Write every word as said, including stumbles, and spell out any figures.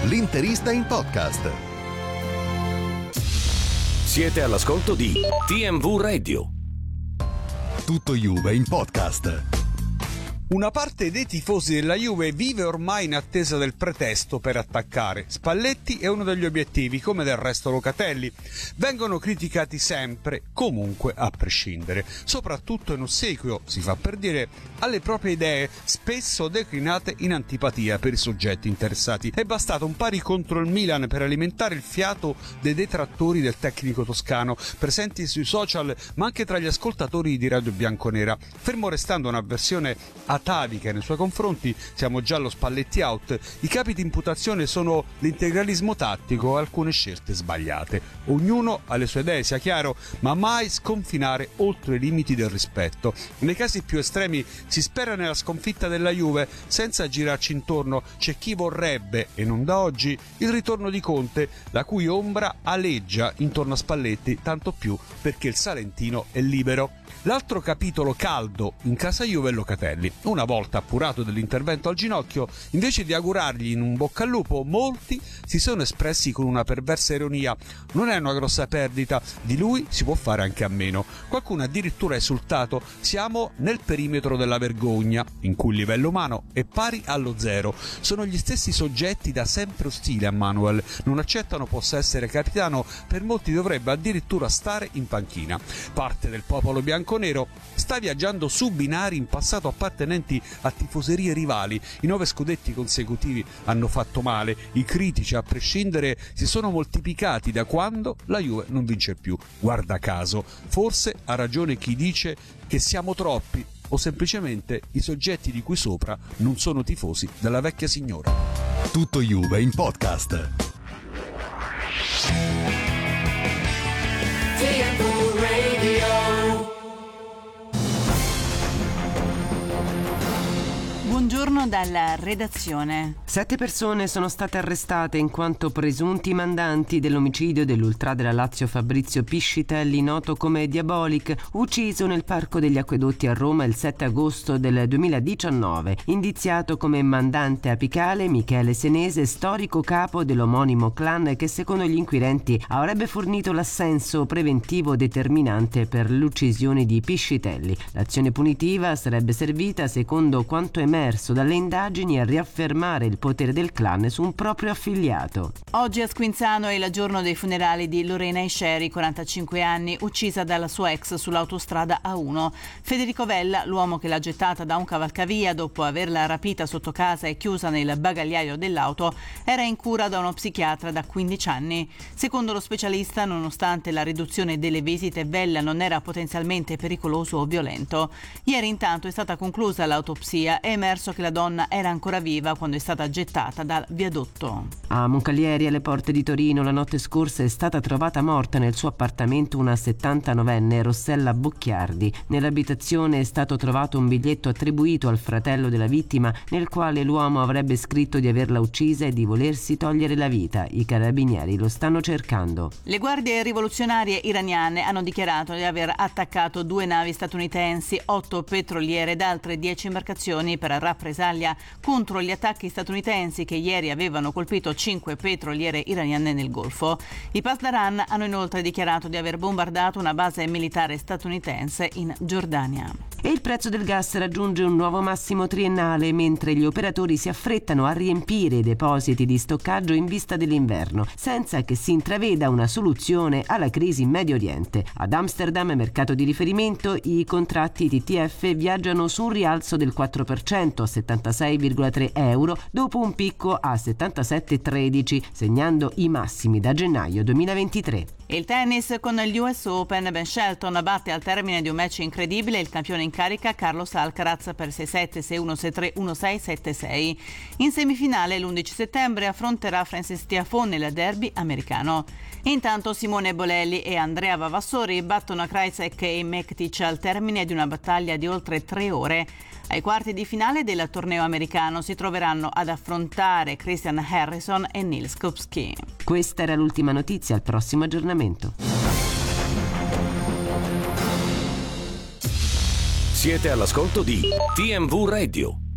L'Interista in podcast. Siete all'ascolto di T M V Radio. Tutto Juve in podcast. Una parte dei tifosi della Juve vive ormai in attesa del pretesto per attaccare. Spalletti è uno degli obiettivi, come del resto Locatelli. Vengono criticati sempre, comunque a prescindere, soprattutto in ossequio, si fa per dire, alle proprie idee, spesso declinate in antipatia per i soggetti interessati. È bastato un pari contro il Milan per alimentare il fiato dei detrattori del tecnico toscano, presenti sui social ma anche tra gli ascoltatori di Radio Bianconera. Fermo restando un'avversione atavica nei suoi confronti, siamo già allo Spalletti out, i capi di imputazione sono l'integralismo tattico e alcune scelte sbagliate. Ognuno ha le sue idee, sia chiaro, ma mai sconfinare oltre i limiti del rispetto. Nei casi più estremi si spera nella sconfitta della Juve, senza girarci intorno. C'è chi vorrebbe, e non da oggi, il ritorno di Conte, la cui ombra aleggia intorno a Spalletti, tanto più perché il salentino è libero. L'altro capitolo caldo in casa Juve è Locatelli. Una volta appurato dell'intervento al ginocchio, invece di augurargli in un bocca al lupo, molti si sono espressi con una perversa ironia. Non è una grossa perdita, di lui si può fare anche a meno. Qualcuno addirittura ha esultato: siamo nel perimetro della vergogna, in cui il livello umano è pari allo zero. Sono gli stessi soggetti da sempre ostili a Manuel, non accettano possa essere capitano, per molti dovrebbe addirittura stare in panchina. Parte del popolo bianconero sta viaggiando su binari in passato appartenenti a tifoserie rivali. I nove scudetti consecutivi hanno fatto male, i critici a prescindere si sono moltiplicati da quando la Juve non vince più. Guarda caso, forse ha ragione chi dice che siamo troppi, o semplicemente i soggetti di cui sopra non sono tifosi della vecchia signora. Tutto Juve in podcast. T M V Radio. Buongiorno dalla redazione. Sette persone sono state arrestate in quanto presunti mandanti dell'omicidio dell'ultra della Lazio Fabrizio Piscitelli, noto come Diabolic, ucciso nel Parco degli Acquedotti a Roma il sette agosto del duemiladiciannove. Indiziato come mandante apicale Michele Senese, storico capo dell'omonimo clan che secondo gli inquirenti avrebbe fornito l'assenso preventivo determinante per l'uccisione di Piscitelli. L'azione punitiva sarebbe servita, secondo quanto emerso dalle indagini, a riaffermare il potere del clan su un proprio affiliato. Oggi a Squinzano è il giorno dei funerali di Lorena Isceri, quarantacinque anni, uccisa dalla sua ex sull'autostrada A uno. Federico Vella, l'uomo che l'ha gettata da un cavalcavia dopo averla rapita sotto casa e chiusa nel bagagliaio dell'auto, era in cura da uno psichiatra da quindici anni. Secondo lo specialista, nonostante la riduzione delle visite, Vella non era potenzialmente pericoloso o violento. Ieri intanto è stata conclusa l'autopsia e è emerso che la donna era ancora viva quando è stata gettata dal viadotto. A Moncalieri, alle porte di Torino, la notte scorsa è stata trovata morta nel suo appartamento una settantanovenne, Rossella Bocchiardi. Nell'abitazione è stato trovato un biglietto attribuito al fratello della vittima, nel quale l'uomo avrebbe scritto di averla uccisa e di volersi togliere la vita. I carabinieri lo stanno cercando. Le guardie rivoluzionarie iraniane hanno dichiarato di aver attaccato due navi statunitensi, otto petroliere ed altre dieci imbarcazioni per rappresaglia contro gli attacchi statunitensi che ieri avevano colpito cinque petroliere iraniane nel Golfo. I Pasdaran hanno inoltre dichiarato di aver bombardato una base militare statunitense in Giordania. E il prezzo del gas raggiunge un nuovo massimo triennale, mentre gli operatori si affrettano a riempire i depositi di stoccaggio in vista dell'inverno, senza che si intraveda una soluzione alla crisi in Medio Oriente. Ad Amsterdam, mercato di riferimento, i contratti T T F viaggiano su un rialzo del quattro per cento a settantasei virgola tre euro dopo un picco a settantasette virgola tredici, segnando i massimi da gennaio duemilaventitré. Il tennis con gli U S Open. Ben Shelton batte al termine di un match incredibile il campione in carica Carlos Alcaraz per sei sette, sei uno, sei tre, uno sei, sette sei. In semifinale l'undici settembre affronterà Frances Tiafoe nel derby americano. Intanto Simone Bolelli e Andrea Vavassori battono Krajicek e Mektic al termine di una battaglia di oltre tre ore. Ai quarti di finale del torneo americano si troveranno ad affrontare Christian Harrison e Nils Kupski. Questa era l'ultima notizia, al prossimo aggiornamento. Siete all'ascolto di T M V Radio.